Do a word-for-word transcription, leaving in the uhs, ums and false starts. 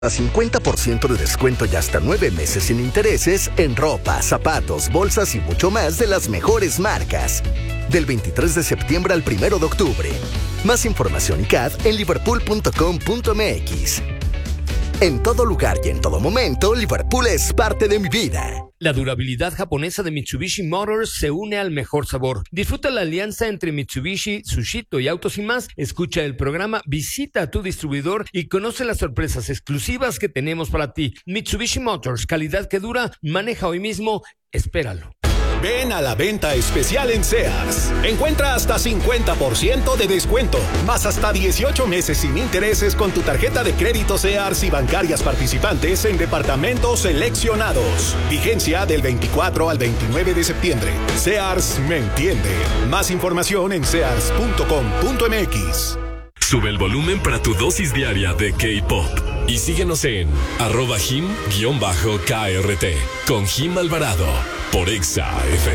A cincuenta por ciento de descuento y hasta nueve meses sin intereses en ropa, zapatos, bolsas y mucho más de las mejores marcas. Del veintitrés de septiembre al primero de octubre. Más información y C A D en liverpool punto com punto m x. En todo lugar y en todo momento, Liverpool es parte de mi vida. La durabilidad japonesa de Mitsubishi Motors se une al mejor sabor. Disfruta la alianza entre Mitsubishi, Tsushito y Autos y Más. Escucha el programa, visita a tu distribuidor y conoce las sorpresas exclusivas que tenemos para ti. Mitsubishi Motors, calidad que dura. Maneja hoy mismo. Espéralo. Ven a la venta especial en Sears. Encuentra hasta cincuenta por ciento de descuento, más hasta dieciocho meses sin intereses con tu tarjeta de crédito Sears y bancarias participantes en departamentos seleccionados. Vigencia del veinticuatro al veintinueve de septiembre. Sears me entiende. Más información en sears punto com punto m x. Sube el volumen para tu dosis diaria de K-Pop. Y síguenos en arroba him-krt con Jim Alvarado por Exa F M.